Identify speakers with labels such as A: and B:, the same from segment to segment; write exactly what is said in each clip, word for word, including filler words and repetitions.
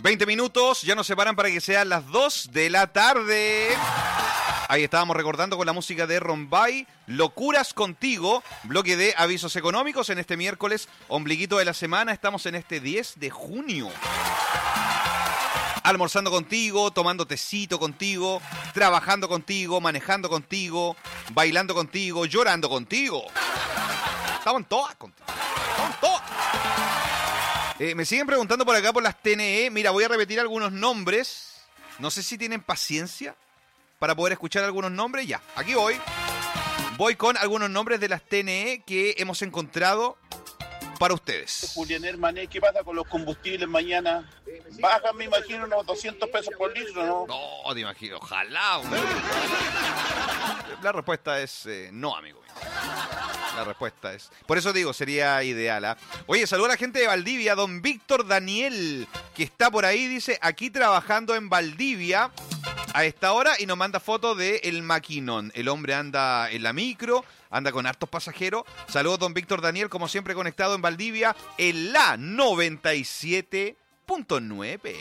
A: veinte minutos, ya nos separan para que sean las dos de la tarde. Ahí estábamos recordando con la música de Rombay, Locuras Contigo, bloque de avisos económicos en este miércoles, ombliguito de la semana, estamos en este diez de junio. Almorzando contigo, tomando tecito contigo, trabajando contigo, manejando contigo, bailando contigo, llorando contigo. Estaban todas contigo. Estaban todas. Eh, me siguen preguntando por acá por las T N E. Mira, voy a repetir algunos nombres. No sé si tienen paciencia para poder escuchar algunos nombres. Ya, aquí voy. Voy con algunos nombres de las T N E que hemos encontrado para ustedes.
B: Julián Hermané, ¿qué pasa con los combustibles mañana? Bajan, me imagino, unos doscientos pesos por litro, ¿no?
A: No, te imagino, ojalá. Hombre. La respuesta es eh, no, amigo. La respuesta es... Por eso digo, sería ideal. ¿eh? Oye, saluda a la gente de Valdivia, don Víctor Daniel, que está por ahí, dice, aquí trabajando en Valdivia a esta hora y nos manda fotos de el maquinón. El hombre anda en la micro, anda con hartos pasajeros. Saludos, don Víctor Daniel, como siempre conectado en Valdivia, en la noventa y siete punto nueve.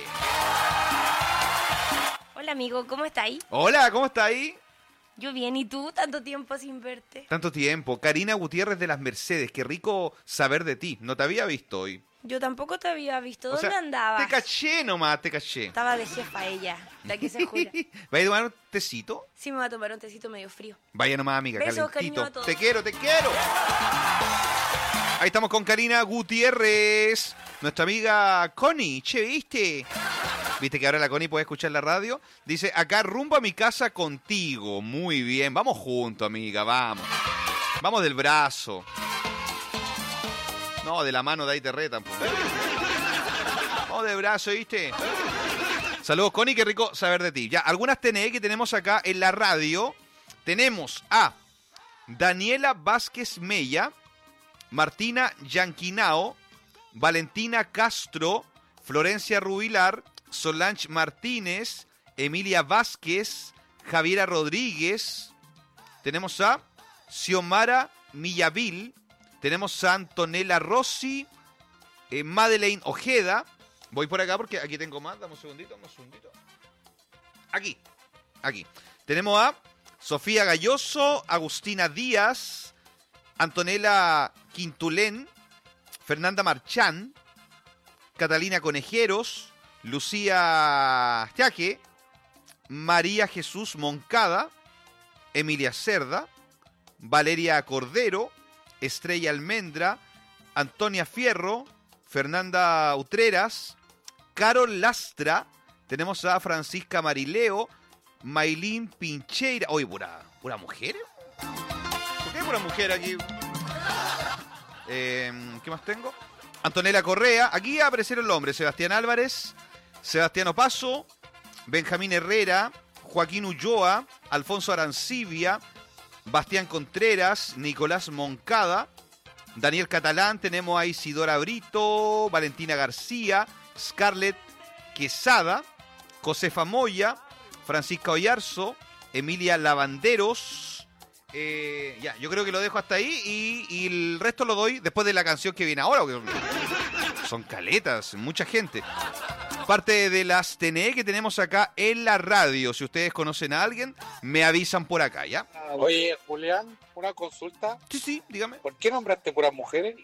C: Hola, amigo, ¿cómo está ahí?
A: Hola, ¿cómo está ahí?
C: Yo bien, ¿y tú? Tanto tiempo sin verte.
A: Tanto tiempo. Karina Gutiérrez de las Mercedes, qué rico saber de ti. No te había visto hoy.
C: Yo tampoco te había visto. ¿Dónde
A: O sea,
C: andabas?
A: Te caché nomás, te caché.
C: Estaba de jefa ella, la que se jura.
A: ¿Vaya a tomar un tecito?
C: Sí, me va a tomar un tecito medio frío.
A: Vaya nomás, amiga,
C: Besos,
A: calentito.
C: cariño a todos.
A: Te quiero, te quiero. Ahí estamos con Karina Gutiérrez, nuestra amiga Connie. Che, ¿viste? ¿Viste que ahora la Connie puede escuchar la radio? Dice, acá rumbo a mi casa contigo. Muy bien, vamos juntos, amiga, vamos. Vamos del brazo. No, de la mano de ahí te retan. Pues. Vamos de brazo, ¿viste? Saludos, Connie, qué rico saber de ti. Ya, algunas T N E que tenemos acá en la radio. Tenemos a Daniela Vázquez Mella, Martina Yanquinao, Valentina Castro, Florencia Rubilar, Solange Martínez, Emilia Vázquez, Javiera Rodríguez. Tenemos a Xiomara Millavil. Tenemos a Antonella Rossi, eh, Madeleine Ojeda. Voy por acá porque aquí tengo más. Dame un segundito, dame un segundito. Aquí, aquí. Tenemos a Sofía Galloso, Agustina Díaz, Antonella Quintulén, Fernanda Marchán, Catalina Conejeros, Lucía Stiaque, María Jesús Moncada, Emilia Cerda, Valeria Cordero, Estrella Almendra, Antonia Fierro, Fernanda Utreras, Carol Lastra, tenemos a Francisca Marileo, Maylin Pincheira. Oye, pura, pura mujer. ¿Por qué pura mujer aquí? Eh, ¿Qué más tengo? Antonella Correa. Aquí aparecieron los hombres. Sebastián Álvarez, Sebastián Opaso, Benjamín Herrera, Joaquín Ulloa, Alfonso Arancibia, Bastián Contreras, Nicolás Moncada, Daniel Catalán, tenemos a Isidora Brito, Valentina García, Scarlett Quesada, Josefa Moya, Francisca Oyarzo, Emilia Lavanderos. Eh, ya, yo creo que lo dejo hasta ahí y, y el resto lo doy después de la canción que viene ahora. Son caletas, mucha gente. Parte de las T N E que tenemos acá en la radio. Si ustedes conocen a alguien, me avisan por acá, ¿ya?
D: Oye, Julián, una consulta.
A: Sí, sí, dígame.
D: ¿Por qué nombraste puras mujeres?